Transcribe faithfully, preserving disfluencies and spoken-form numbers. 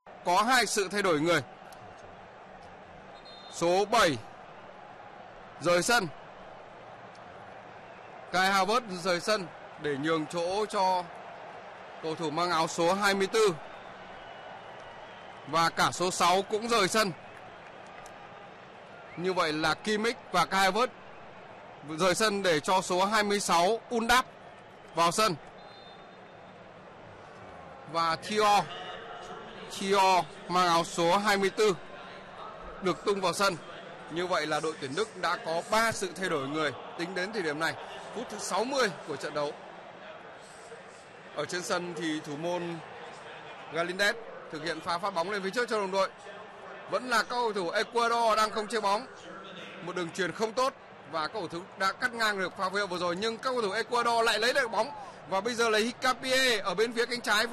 Có hai sự thay đổi người. Số bảy rời sân. Kai Havertz rời sân để nhường chỗ cho cầu thủ mang áo số hai mươi tư. Và cả số sáu cũng rời sân. Như vậy là Kimmich và Kai Havertz rời sân để cho số hai mươi sáu Undap vào sân. Và Thiaw Thiaw mang áo số hai mươi tư được tung vào sân. Như vậy là đội tuyển Đức đã có ba sự thay đổi người tính đến thời điểm này, phút thứ sáu mươi của trận đấu. Ở trên sân thì thủ môn Galindez thực hiện pha phát bóng lên phía trước cho đồng đội. Vẫn là các cầu thủ Ecuador đang không chơi bóng. Một đường chuyền không tốt và các cầu thủ đã cắt ngang được pha phối hợp vừa rồi, nhưng các cầu thủ Ecuador lại lấy được bóng và bây giờ là Hincapié ở bên phía cánh trái.